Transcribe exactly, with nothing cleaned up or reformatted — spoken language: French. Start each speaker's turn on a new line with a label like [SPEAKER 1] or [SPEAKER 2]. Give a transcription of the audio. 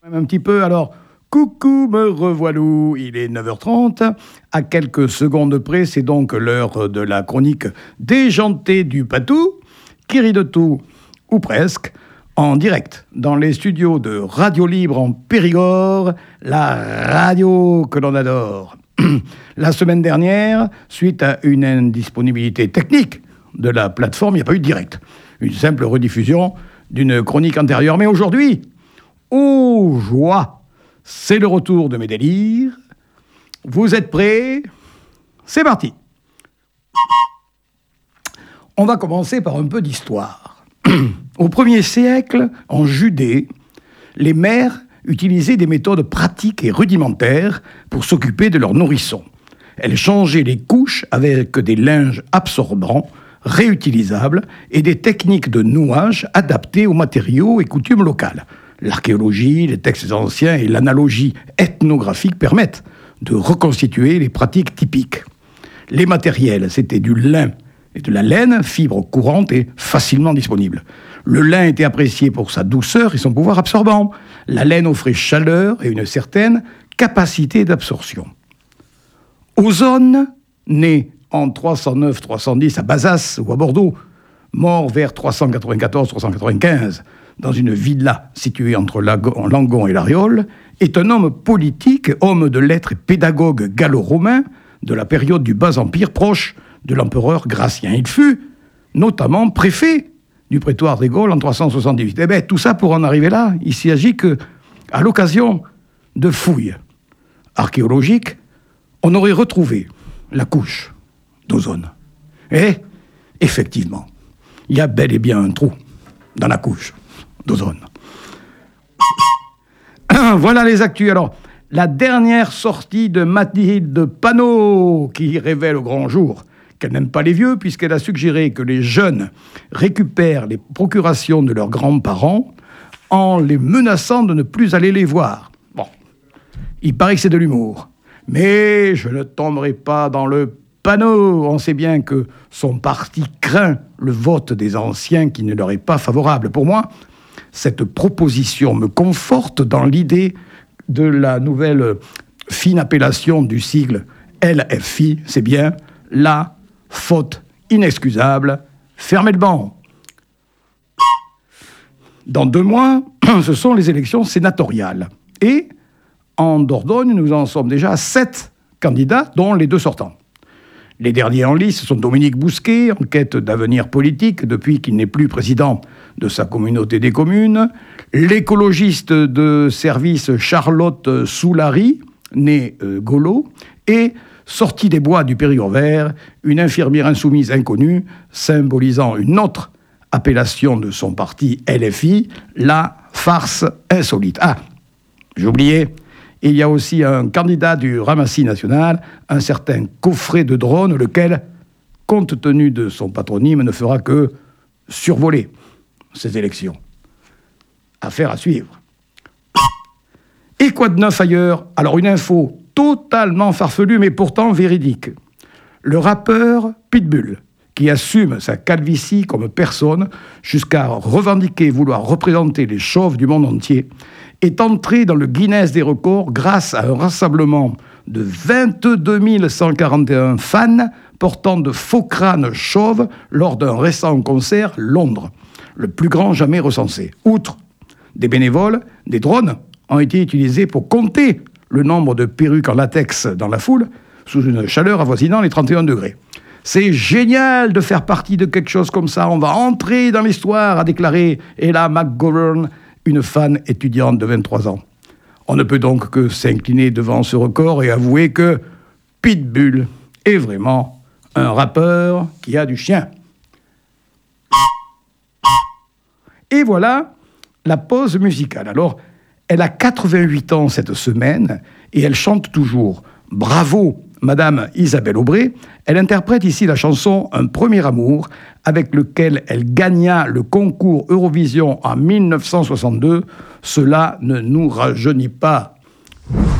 [SPEAKER 1] Un petit peu, alors, coucou, me revoilou, il est neuf heures trente. À quelques secondes près, c'est donc l'heure de la chronique déjantée du Patou, qui rit de tout, ou presque, en direct, dans les studios de Radio Libre en Périgord, la radio que l'on adore. La semaine dernière, suite à une indisponibilité technique de la plateforme, il n'y a pas eu de direct. Une simple rediffusion d'une chronique antérieure. Mais aujourd'hui, oh joie, c'est le retour de mes délires. Vous êtes prêts? C'est parti. On va commencer par un peu d'histoire. Au premier siècle, en Judée, les mères utilisaient des méthodes pratiques et rudimentaires pour s'occuper de leurs nourrissons. Elles changeaient les couches avec des linges absorbants, réutilisables, et des techniques de nouage adaptées aux matériaux et coutumes locales. L'archéologie, les textes anciens et l'analogie ethnographique permettent de reconstituer les pratiques typiques. Les matériels, c'était du lin et de la laine, fibres courantes et facilement disponibles. Le lin était apprécié pour sa douceur et son pouvoir absorbant. La laine offrait chaleur et une certaine capacité d'absorption. Ozone, né en trois cent neuf trois cent dix à Bazas ou à Bordeaux, mort vers trois cent quatre-vingt-quatorze trois cent quatre-vingt-quinze dans une villa située entre Langon et l'Ariole, est un homme politique, homme de lettres et pédagogue gallo-romain de la période du Bas-Empire, proche de l'empereur Gratien. Il fut notamment préfet du prétoire des Gaules en trois cent soixante-dix-huit. Eh bien, tout ça pour en arriver là, il s'agit que, à l'occasion de fouilles archéologiques, on aurait retrouvé la couche d'ozone. Et, effectivement, il y a bel et bien un trou dans la couche d'ozone. Voilà les actus. Alors, la dernière sortie de Mathilde Panot, qui révèle au grand jour qu'elle n'aime pas les vieux, puisqu'elle a suggéré que les jeunes récupèrent les procurations de leurs grands-parents en les menaçant de ne plus aller les voir. Bon, il paraît que c'est de l'humour. Mais je ne tomberai pas dans le panneau. On sait bien que son parti craint le vote des anciens qui ne leur est pas favorable. Pour moi, cette proposition me conforte dans l'idée de la nouvelle fine appellation du sigle L F I. C'est bien la faute inexcusable. Fermez le banc. Dans deux mois, ce sont les élections sénatoriales. Et en Dordogne, nous en sommes déjà à sept candidats, dont les deux sortants. Les derniers en lice sont Dominique Bousquet, en quête d'avenir politique depuis qu'il n'est plus président de sa communauté des communes, l'écologiste de service Charlotte Soulary, née euh, Golo, et, sortie des bois du Périgord vert, une infirmière insoumise inconnue, symbolisant une autre appellation de son parti L F I, la farce insolite. Ah, j'ai oublié. Il y a aussi un candidat du Ramassis national, un certain Coffret de Drone, lequel, compte tenu de son patronyme, ne fera que survoler ces élections. Affaire à suivre. Et quoi de neuf ailleurs? Alors une info totalement farfelue, mais pourtant véridique. Le rappeur Pitbull, qui assume sa calvitie comme personne, jusqu'à revendiquer vouloir représenter les chauves du monde entier, est entré dans le Guinness des records grâce à un rassemblement de vingt-deux mille cent quarante et un fans portant de faux crânes chauves lors d'un récent concert Londres, le plus grand jamais recensé. Outre des bénévoles, des drones ont été utilisés pour compter le nombre de perruques en latex dans la foule, sous une chaleur avoisinant les trente et un degrés. C'est génial de faire partie de quelque chose comme ça. On va entrer dans l'histoire, a déclaré Ella McGovern, une fan étudiante de vingt-trois ans. On ne peut donc que s'incliner devant ce record et avouer que Pitbull est vraiment un rappeur qui a du chien. Et voilà la pause musicale. Alors, elle a quatre-vingt-huit ans cette semaine et elle chante toujours. Bravo, Madame Isabelle Aubray. Elle interprète ici la chanson « Un premier amour » avec lequel elle gagna le concours Eurovision en mille neuf cent soixante-deux. Cela ne nous rajeunit pas.